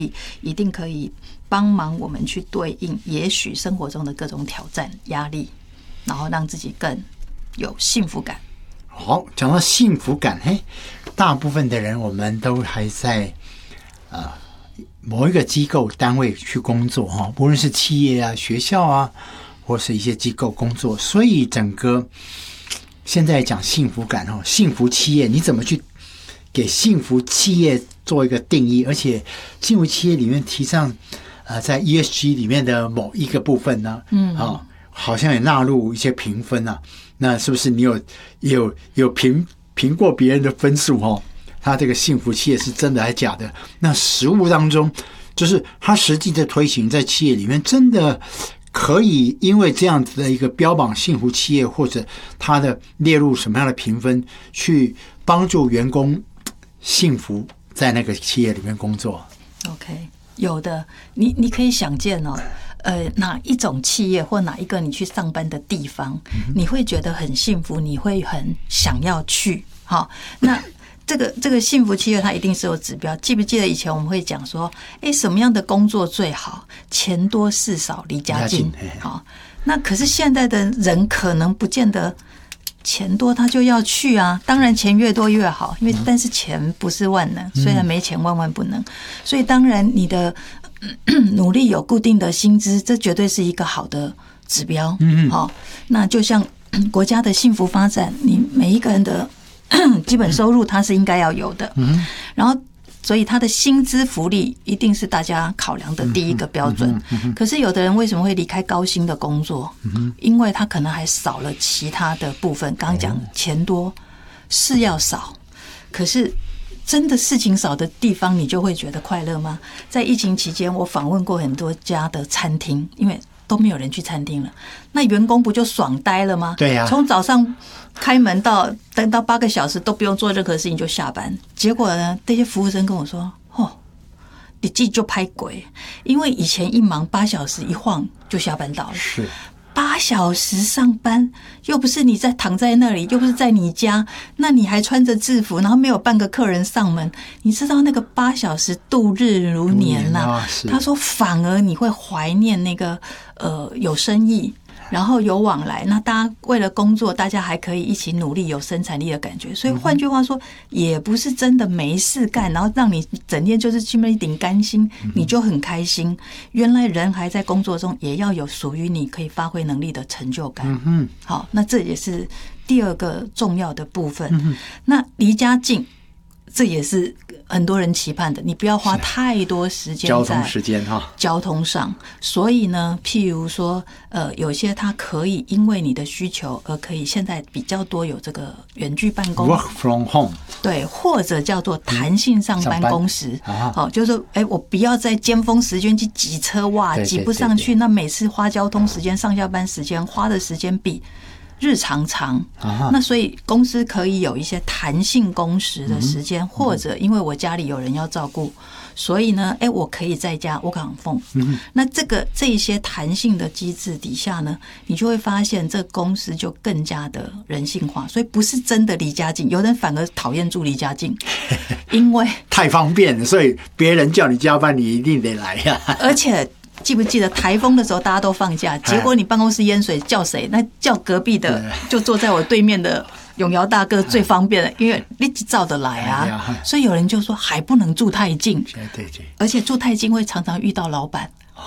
一定可以帮忙我们去对应也许生活中的各种挑战压力，然后让自己更有幸福感。 好，讲到幸福感，大部分的人我们都还在某一个机构单位去工作哈，无论是企业啊、学校啊，或是一些机构工作，所以整个现在讲幸福感哈，幸福企业你怎么去给幸福企业做一个定义？而且幸福企业里面提倡在 ESG 里面的某一个部分呢，好像也纳入一些评分啊。那是不是你有评过别人的分数哦？他这个幸福企业是真的还是假的？那实务当中，就是他实际的推行在企业里面，真的可以因为这样子的一个标榜幸福企业，或者他的列入什么样的评分，去帮助员工幸福在那个企业里面工作 ？OK， 有的，你可以想见哦。哪一种企业或哪一个你去上班的地方，你会觉得很幸福，你会很想要去。好，那这个幸福企业它一定是有指标。记不记得以前我们会讲说，什么样的工作最好？钱多事少，离家近。好，那可是现在的人可能不见得钱多他就要去啊。当然钱越多越好，因为但是钱不是万能，虽然没钱万万不能。所以当然你的努力有固定的薪资，这绝对是一个好的指标。好，那就像国家的幸福发展，你每一个人的基本收入它是应该要有的。然后所以他的薪资福利一定是大家考量的第一个标准。可是有的人为什么会离开高薪的工作？因为他可能还少了其他的部分。刚刚讲钱多事要少，可是真的事情少的地方，你就会觉得快乐吗？在疫情期间，我访问过很多家的餐厅，因为都没有人去餐厅了，那员工不就爽呆了吗？ 对呀， 从早上开门等到8个小时都不用做任何事情就下班。结果呢，这些服务生跟我说：“你自己就拍鬼，因为以前一忙8小时一晃就下班到了。” 是。 8小时上班，又不是你在躺在那里，又不是在你家，那你还穿着制服，然后没有半个客人上门，你知道那个8小时度日如年啊。他说反而你会怀念那个有生意，然后有往来，那大家为了工作，大家还可以一起努力，有生产力的感觉。所以换句话说，也不是真的没事干，然后让你整天就是去那顶干心，你就很开心。原来人还在工作中，也要有属于你可以发挥能力的成就感。好，那这也是第二个重要的部分。那离家近，这也是很多人期盼的，你不要花太多时间在交通上。所以呢，譬如说，有些它可以因为你的需求而可以现在比较多有这个远距办公 ，work from home， 对，或者叫做弹性上班工时。好，就是说，我不要在尖峰时间去挤车，哇，挤不上去，那每次花交通时间、上下班时间花的时间比日常长，那所以公司可以有一些弹性工时的时间，或者因为我家里有人要照顾，所以呢，我可以在家work from home。那这一些弹性的机制底下呢，你就会发现这公司就更加的人性化，所以不是真的离家近，有人反而讨厌住离家近，因为太方便了，所以别人叫你加班，你一定得来呀。 而且记不记得台风的时候大家都放假，结果你办公室淹水叫谁？那叫隔壁的，就坐在我对面的永尧大哥最方便了，因为立即照得来啊。所以有人就说还不能住太近，而且住太近会常常遇到老板。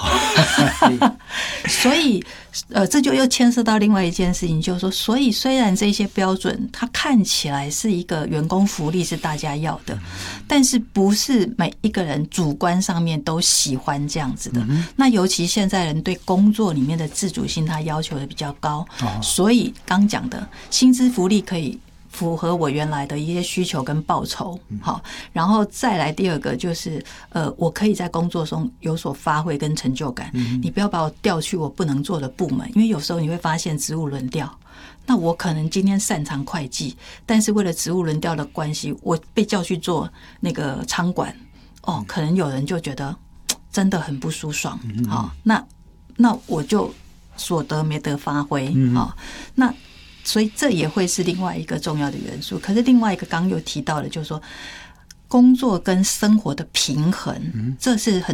所以这就又牵涉到另外一件事情，就是说，所以虽然这些标准它看起来是一个员工福利是大家要的，但是不是每一个人主观上面都喜欢这样子的。那尤其现在人对工作里面的自主性他要求的比较高，所以刚讲的薪资福利可以符合我原来的一些需求跟报酬。好，然后再来第二个就是我可以在工作中有所发挥跟成就感。你不要把我调去我不能做的部门，因为有时候你会发现职务轮调，那我可能今天擅长会计，但是为了职务轮调的关系，我被叫去做那个仓管，可能有人就觉得真的很不舒爽。好，那我就所得没得发挥。好，那所以这也会是另外一个重要的元素。可是另外一个刚刚有提到的，就是说工作跟生活的平衡，这是很